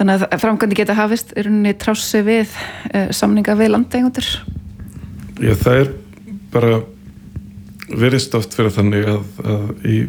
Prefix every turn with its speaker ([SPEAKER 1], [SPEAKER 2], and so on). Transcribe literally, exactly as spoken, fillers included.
[SPEAKER 1] Þannig að framkvæmdir geta hafist í rauninni trássi við uh, samninga við landeigendur?
[SPEAKER 2] Já, það er bara virðist oft fyrir þannig að, að í